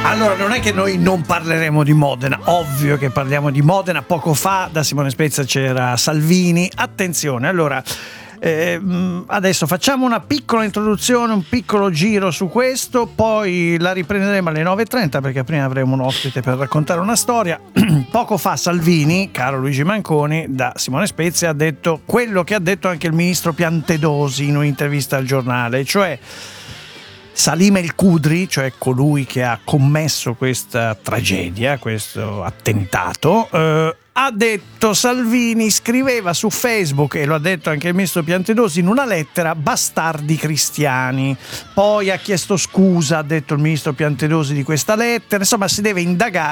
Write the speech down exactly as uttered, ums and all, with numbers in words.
Allora, non è che noi non parleremo di Modena, ovvio che parliamo di Modena. Poco fa da Simone Spezia c'era Salvini. Attenzione, allora eh, adesso facciamo una piccola introduzione, un piccolo giro su questo, poi la riprenderemo alle nove e trenta perché prima avremo un ospite per raccontare una storia. Poco fa Salvini, caro Luigi Manconi, da Simone Spezia ha detto quello che ha detto anche il ministro Piantedosi in un'intervista al giornale, cioè Salim El Kudri, cioè colui che ha commesso questa tragedia, questo attentato, eh, ha detto, Salvini scriveva su Facebook, e lo ha detto anche il ministro Piantedosi in una lettera, bastardi cristiani. Poi ha chiesto scusa, ha detto il ministro Piantedosi, di questa lettera. Insomma, si deve indagare